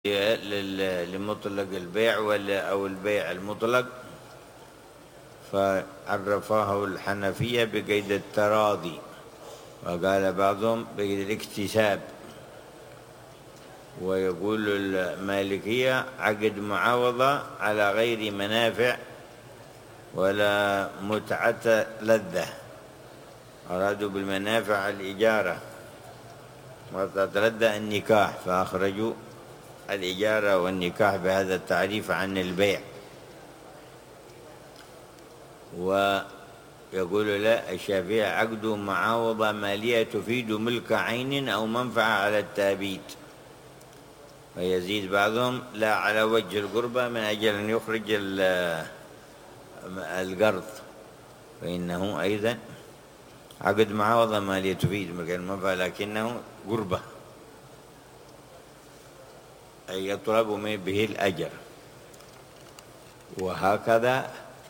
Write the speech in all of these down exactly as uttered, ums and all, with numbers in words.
لمطلق البيع أو البيع المطلق، فعرفاه الحنفية بقيد التراضي، وقال بعضهم بقيد الاكتساب، ويقول المالكية عقد معاوضة على غير منافع ولا متعة لذة، أرادوا بالمنافع الإجارة، متعة لذة النكاح، فأخرجوا الإجارة والنكاح بهذا التعريف عن البيع. ويقول لا الشافعي عقد معاوضة مالية تفيد ملك عين أو منفعة على التابيت، ويزيد بعضهم لا على وجه القربة من أجل أن يخرج القرض، فإنه أيضا عقد معاوضة مالية تفيد ملك المنفعة لكنه قربة، أي يطلب به الأجر. وهكذا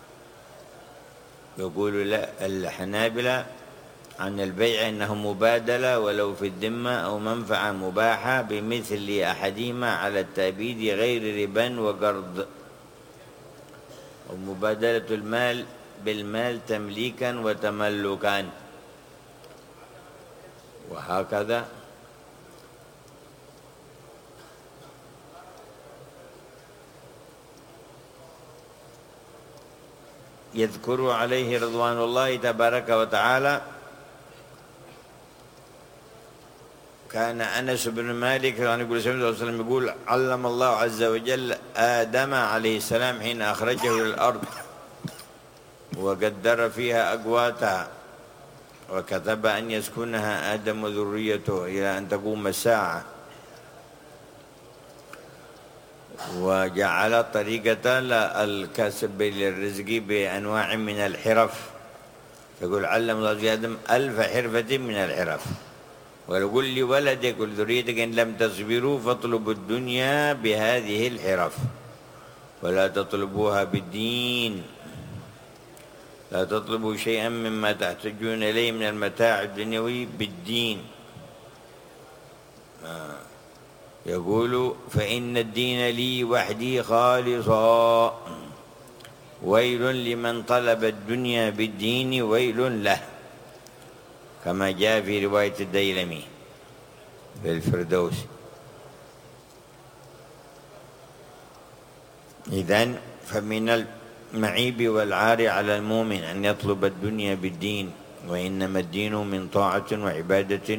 يقول الحنابلة عن البيع إنه مبادلة ولو في الذمة أو منفعة مباحة بمثل أحدهما على التأبيد غير ربا وقرض، ومبادلة المال بالمال تمليكا وتملكا. وهكذا يذكر عليه رضوان الله تبارك وتعالى كان أنس بن مالك يقول صلى الله عليه وسلم يقول علم الله عز وجل آدم عليه السلام حين أخرجه إلى الأرض وقدر فيها أقواتها وكتب أن يسكنها آدم وذريته إلى أن تقوم الساعة، وجعل طريقة الكسب للرزق بأنواع من الحرف، يقول علم الله آدم ألف حرفة من الحرف، ويقول لولدك ولذريتك إن لم تصبروا فاطلبوا الدنيا بهذه الحرف ولا تطلبوها بالدين، لا تطلبوا شيئا مما تحتاجون إليه من المتاع الدنيوي بالدين. يقول فإن الدين لي وحدي خالصا، ويل لمن طلب الدنيا بالدين ويل له، كما جاء في رواية الديلمي في الفردوس. إذن فمن المعيب والعار على المؤمن أن يطلب الدنيا بالدين، وإنما الدين من طاعة وعبادة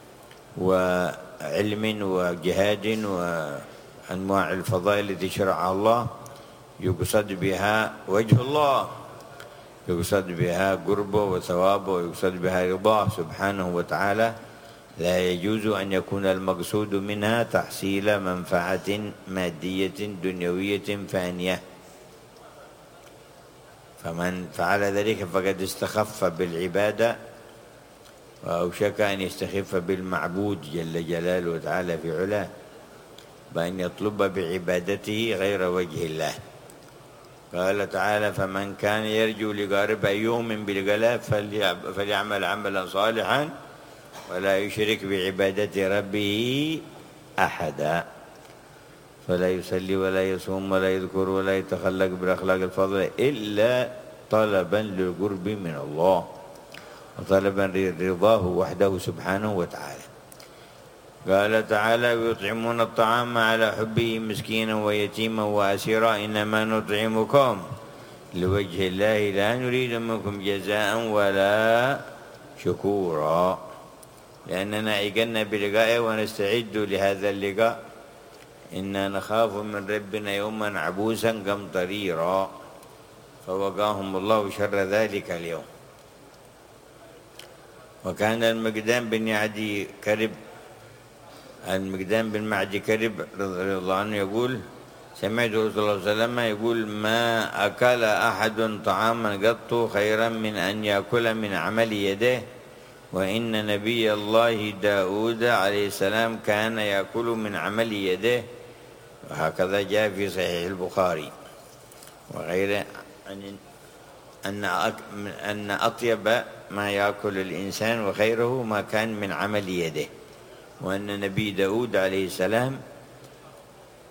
وعلم وجهاد وأنواع الفضائل التي شرعها الله، يقصد بها وجه الله، يقصد بها قربه وثوابه، ويقصد بها رضاه سبحانه وتعالى. لا يجوز أن يكون المقصود منها تحصيل منفعة مادية دنيوية فانية، فمن فعل ذلك فقد استخف بالعبادة وأوشك أن يستخف بالمعبود جل جلاله وتعالى في علاه، بأن يطلب بعبادته غير وجه الله. قال تعالى فمن كان يرجو لقاء ربه يؤمن بلقاء فليعمل عملا صالحا ولا يشرك بعبادة ربه أحدا، فلا يصلي ولا يصوم ولا يذكر ولا يتخلق بالأخلاق الفاضلة إلا طلبا للقرب من الله وطلبا رضاه وحده سبحانه وتعالى. قال تعالى ويطعمون الطعام على حبه مسكينا ويتيما وأسيرا إنما نطعمكم لوجه الله لا نريد منكم جزاء ولا شكورا، لأننا أيقنا بلقائه ونستعد لهذا اللقاء، إنا نخاف من ربنا يوما عبوسا قمطريرا، فوقاهم الله شر ذلك اليوم. وكان المقدام بن عدي كرب المقدام بن معدي كرب رضي الله عنه يقول سمعت رسول الله صلى الله عليه وسلم يقول ما أكل أحد طعاما قط خيرا من أن يأكل من عمل يده، وإن نبي الله داود عليه السلام كان يأكل من عمل يده. وهكذا جاء في صحيح البخاري وغيره أن أن أطيب ما يأكل الإنسان وخيره ما كان من عمل يده، وأن نبي داود عليه السلام